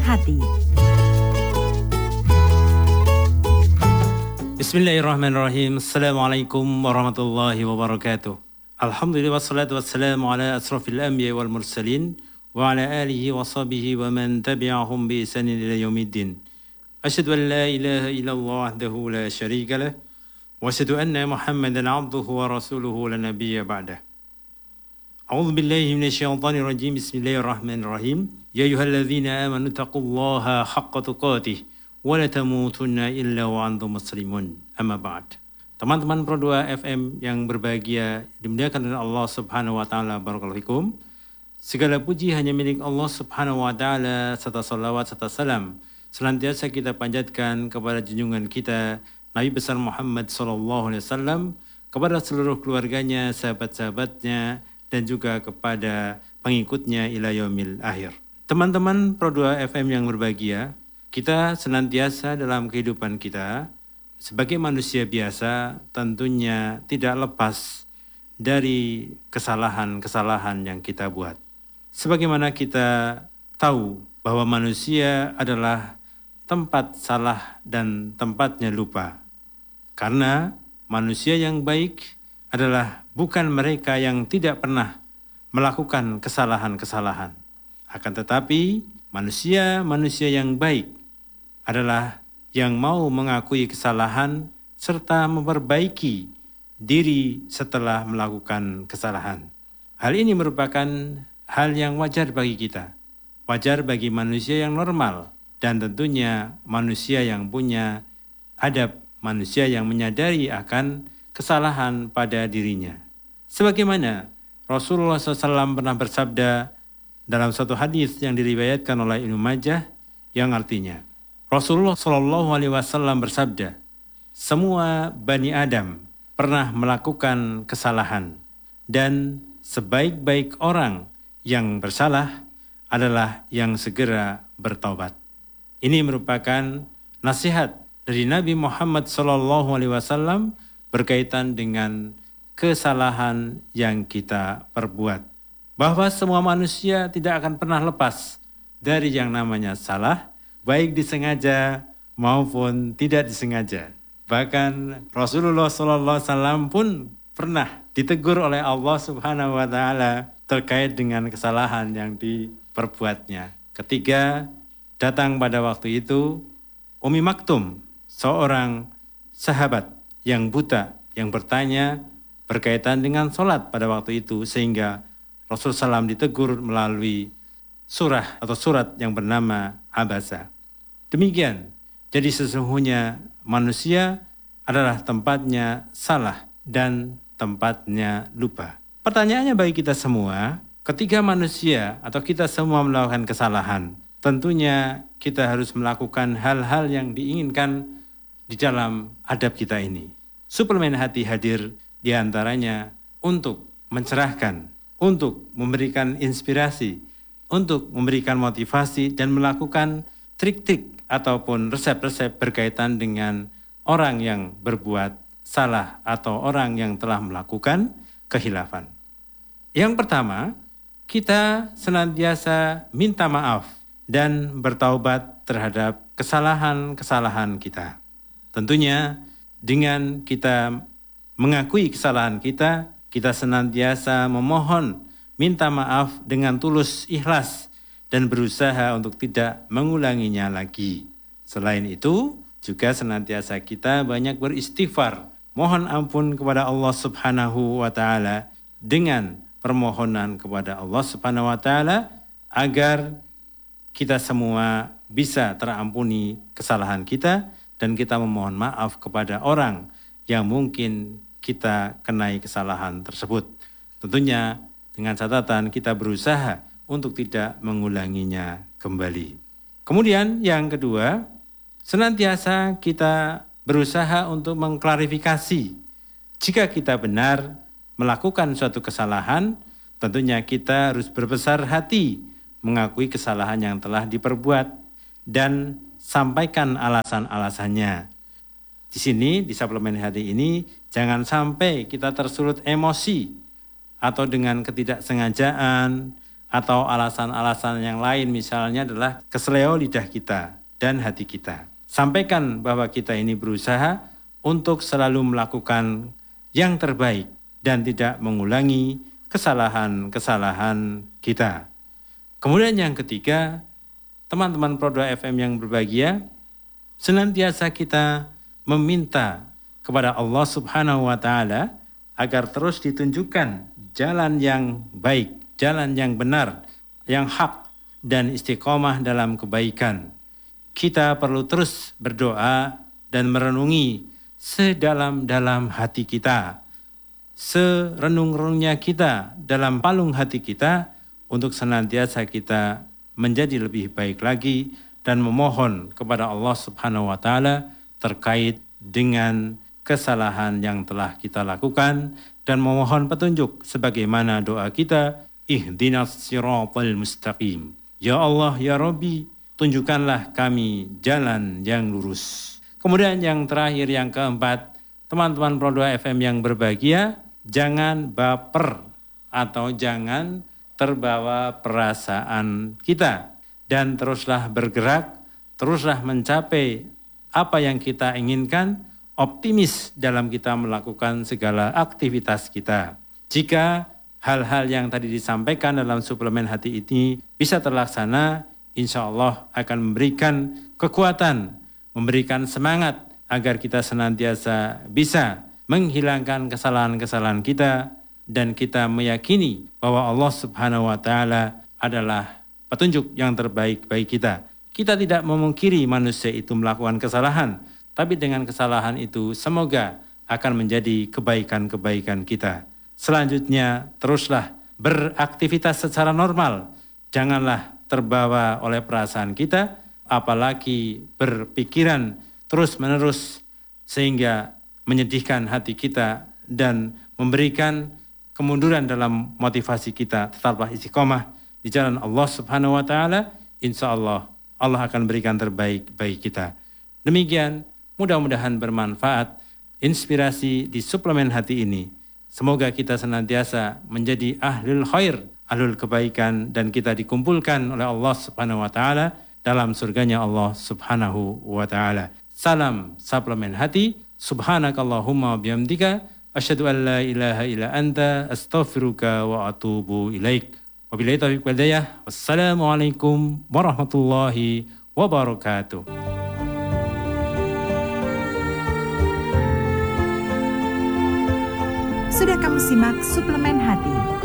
Hati. Bismillahirrahmanirrahim. Assalamualaikum warahmatullahi wabarakatuh. Alhamdulillah wassalatu wassalamu ala asrafil anbiya wal mursalin wa ala alihi wa sahbihi wa man tabi'ahum bi ihsanin ila yaumiddin. Asyhadu an la ilaha illallah wahdahu la syarika lah wa asyhadu anna Muhammadan abduhu wa rasuluhu la nabiyya ba'dah. A'udzu billahi minasyaitonir rajim. Bismillahirrahmanirrahim. Ya ayyuhalladzina amanu taqullaha haqqa tuqatih wa la tamutunna illa wa antum muslimun. Amma ba'd. Teman-teman Pro 2 FM yang berbahagia, dimuliakan oleh Allah Subhanahu wa taala. Barakallahu fikum. Segala puji hanya milik Allah Subhanahu wa taala, serta salawat serta salam senantiasa kita panjatkan kepada junjungan kita Nabi besar Muhammad sallallahu alaihi wasallam, kepada seluruh keluarganya, sahabat-sahabatnya, dan juga kepada pengikutnya ila yaumil akhir. Teman-teman Pro 2 FM yang berbahagia, kita senantiasa dalam kehidupan kita sebagai manusia biasa tentunya tidak lepas dari kesalahan-kesalahan yang kita buat. Sebagaimana kita tahu bahwa manusia adalah tempat salah dan tempatnya lupa. Karena manusia yang baik adalah bukan mereka yang tidak pernah melakukan kesalahan-kesalahan. Akan tetapi manusia yang baik adalah yang mau mengakui kesalahan serta memperbaiki diri setelah melakukan kesalahan. Hal ini merupakan hal yang wajar bagi kita. Wajar bagi manusia yang normal dan tentunya manusia yang punya adab, manusia yang menyadari akan kesalahan pada dirinya. Sebagaimana Rasulullah SAW pernah bersabda dalam satu hadis yang diriwayatkan oleh Ibnu Majah, yang artinya Rasulullah SAW bersabda, semua Bani Adam pernah melakukan kesalahan dan sebaik-baik orang yang bersalah adalah yang segera bertaubat. Ini merupakan nasihat dari Nabi Muhammad SAW berkaitan dengan kesalahan yang kita perbuat. Bahwa semua manusia tidak akan pernah lepas dari yang namanya salah, baik disengaja maupun tidak disengaja. Bahkan Rasulullah SAW pun pernah ditegur oleh Allah Subhanahu wa taala terkait dengan kesalahan yang diperbuatnya. Ketika datang pada waktu itu Ummi Maktum, seorang sahabat yang buta, yang bertanya berkaitan dengan sholat pada waktu itu, sehingga Rasulullah SAW ditegur melalui surah atau surat yang bernama Abasa. Demikian, jadi sesungguhnya manusia adalah tempatnya salah dan tempatnya lupa. Pertanyaannya bagi kita semua, ketika manusia atau kita semua melakukan kesalahan, tentunya kita harus melakukan hal-hal yang diinginkan di dalam adab kita ini. Suplemen hati hadir di antaranya untuk mencerahkan, untuk memberikan inspirasi, untuk memberikan motivasi dan melakukan trik-trik ataupun resep-resep berkaitan dengan orang yang berbuat salah atau orang yang telah melakukan khilafan. Yang pertama, kita senantiasa minta maaf dan bertaubat terhadap kesalahan-kesalahan kita. Tentunya dengan kita mengakui kesalahan kita, kita senantiasa memohon, minta maaf dengan tulus ikhlas dan berusaha untuk tidak mengulanginya lagi. Selain itu, juga senantiasa kita banyak beristighfar, mohon ampun kepada Allah Subhanahu wa taala dengan permohonan kepada Allah Subhanahu wa taala agar kita semua bisa terampuni kesalahan kita dan kita memohon maaf kepada orang yang mungkin kita kenai kesalahan tersebut. Tentunya dengan catatan kita berusaha untuk tidak mengulanginya kembali. Kemudian yang kedua, senantiasa kita berusaha untuk mengklarifikasi. Jika kita benar melakukan suatu kesalahan, tentunya kita harus berbesar hati mengakui kesalahan yang telah diperbuat dan sampaikan alasan-alasannya. Di sini, di suplemen hati ini, jangan sampai kita tersulut emosi atau dengan ketidaksengajaan atau alasan-alasan yang lain misalnya adalah keseleo lidah kita dan hati kita. Sampaikan bahwa kita ini berusaha untuk selalu melakukan yang terbaik dan tidak mengulangi kesalahan-kesalahan kita. Kemudian yang ketiga, teman-teman Pro 2 FM yang berbahagia, senantiasa kita meminta kepada Allah Subhanahu wa Ta'ala agar terus ditunjukkan jalan yang baik, jalan yang benar, yang hak, dan istiqomah dalam kebaikan. Kita perlu terus berdoa dan merenungi sedalam-dalam hati kita, serenung-renungnya kita dalam palung hati kita untuk senantiasa kita menjadi lebih baik lagi dan memohon kepada Allah Subhanahu wa Ta'ala terkait dengan kesalahan yang telah kita lakukan dan memohon petunjuk sebagaimana doa kita, ihdinas siratal mustaqim. Ya Allah, ya Rabbi, tunjukkanlah kami jalan yang lurus. Kemudian yang terakhir, yang keempat, teman-teman Pro 2 FM yang berbahagia, jangan baper atau jangan terbawa perasaan kita dan teruslah bergerak, teruslah mencapai apa yang kita inginkan, optimis dalam kita melakukan segala aktivitas kita. Jika hal-hal yang tadi disampaikan dalam suplemen hati ini bisa terlaksana, insya Allah akan memberikan kekuatan, memberikan semangat agar kita senantiasa bisa menghilangkan kesalahan-kesalahan kita dan kita meyakini bahwa Allah Subhanahu wa Ta'ala adalah petunjuk yang terbaik bagi kita. Kita tidak memungkiri manusia itu melakukan kesalahan, tapi dengan kesalahan itu semoga akan menjadi kebaikan-kebaikan kita. Selanjutnya, teruslah beraktivitas secara normal. Janganlah terbawa oleh perasaan kita, apalagi berpikiran terus-menerus sehingga menyedihkan hati kita dan memberikan kemunduran dalam motivasi kita. Tetaplah istiqomah di jalan Allah Subhanahu wa Ta'ala. Insya Allah, Allah akan berikan terbaik bagi kita. Demikian, mudah-mudahan bermanfaat inspirasi di suplemen hati ini. Semoga kita senantiasa menjadi ahlul khair, ahlul kebaikan, dan kita dikumpulkan oleh Allah Subhanahu wa Ta'ala dalam surganya Allah Subhanahu wa Ta'ala. Salam suplemen hati. Subhanakallahumma bihamdika asyhadu an la ilaha illa anta astaghfiruka wa atubu ilaik. Wabillahi taufiq wal hidayah. Wassalamualaikum warahmatullahi wabarakatuh. Sudah kamu simak suplemen hati